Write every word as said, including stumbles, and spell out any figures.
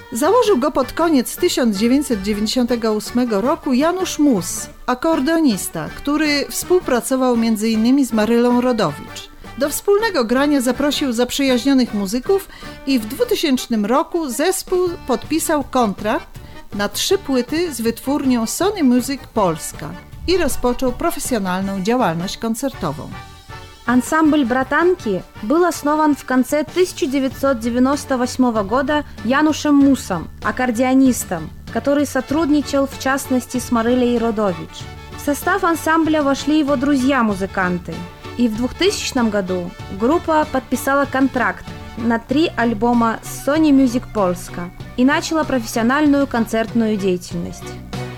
Założył go pod koniec tysiąc dziewięćset dziewięćdziesiątego ósmego roku Janusz Mus, akordeonista, który współpracował między innymi z Marylą Rodowicz. Do wspólnego grania zaprosił zaprzyjaźnionych muzyków i w dwutysięcznym roku zespół podpisał kontrakt na trzy płyty z wytwórnią Sony Music Polska i rozpoczął profesjonalną działalność koncertową. Ансамбль «Братанки» был основан в конце тысяча девятьсот девяносто восьмого года Янушем Мусом, аккордеонистом, который сотрудничал в частности с Марылей Родович. В состав ансамбля вошли его друзья-музыканты, и в двухтысячном году группа подписала контракт на три альбома с Sony Music Polska и начала профессиональную концертную деятельность.